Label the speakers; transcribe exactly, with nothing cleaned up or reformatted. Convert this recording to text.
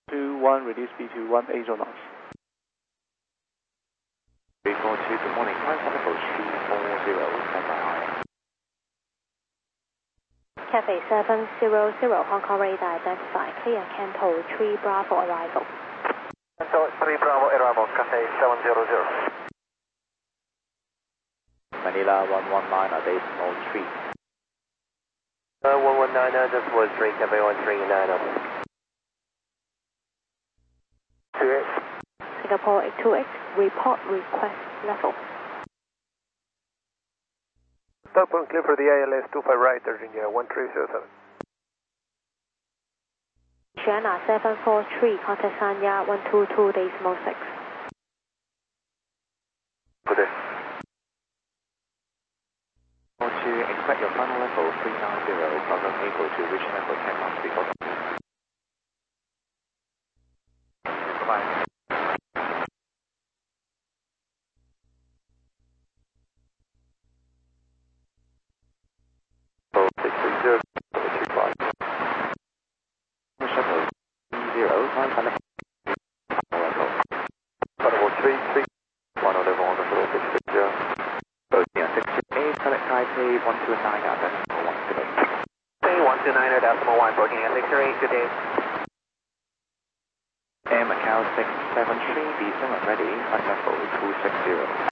Speaker 1: two one, release speed to one eight knots.
Speaker 2: three four two, good morning. Climb Wonderful three four zero, stand by high.
Speaker 3: Cathay seven zero zero, Hong Kong radar identified. Clear Canto three Bravo arrival.
Speaker 4: Canto three Bravo arrival, Cathay seven zero zero.
Speaker 2: Manila one one nine, decimal three.
Speaker 4: Uh, one one nine, decimal three, Cathay one three nine. two eight.
Speaker 3: Singapore eight two eight, report request level.
Speaker 4: Stop and clear for the I L S two five right, Virginia one three zero seven.
Speaker 3: China seven four three, contact Sanya one two two decimal six.
Speaker 4: Good day.
Speaker 2: Want to expect your final level three nine zero, program able to reach level ten knots before. Goodbye. six three zero, two five. Shuttle zero, nine five. Level three three, one on level on the floor, six three zero. Both six two eight, select Taipei one two nine, decimal one two eight.
Speaker 4: Taipei one two nine, decimal one, booking at six three eight, good day.
Speaker 2: Air Macau six seven three, B seven ready, flight level two six zero.